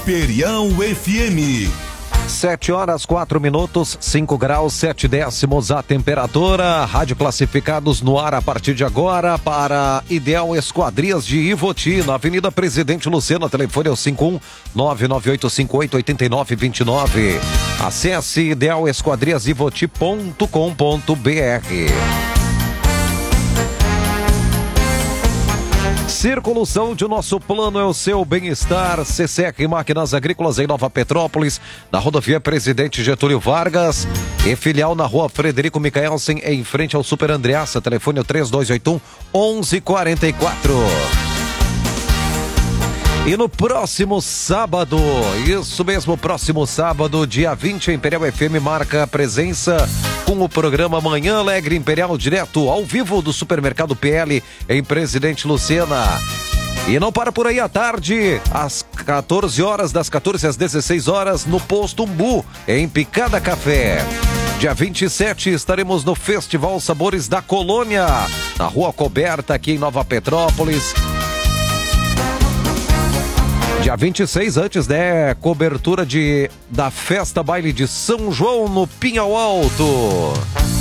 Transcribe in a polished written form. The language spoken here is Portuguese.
Imperial FM. 7h04, 5 graus, 7 décimos a temperatura. Rádio Classificados no ar a partir de agora para Ideal Esquadrias de Ivoti, na Avenida Presidente Lucena. Telefone é o 51-99858-8929. Acesse idealesquadriasivoti.com.br. Círculo Saúde, o nosso plano é o seu bem-estar. CCR Máquinas Agrícolas em Nova Petrópolis, na rodovia Presidente Getúlio Vargas, e filial na rua Frederico Micaelsen, em frente ao Super Andreassa. Telefone é o 3281-1144. E no próximo sábado, isso mesmo, próximo sábado, dia 20, a Imperial FM marca a presença com o programa Manhã Alegre Imperial, direto ao vivo do Supermercado PL em Presidente Lucena. E não para por aí, à tarde, às 14 horas, das 14 às 16 horas, no Posto Umbu, em Picada Café. Dia 27 estaremos no Festival Sabores da Colônia, na Rua Coberta, aqui em Nova Petrópolis. Dia 26, antes, cobertura da festa baile de São João no Pinhal Alto.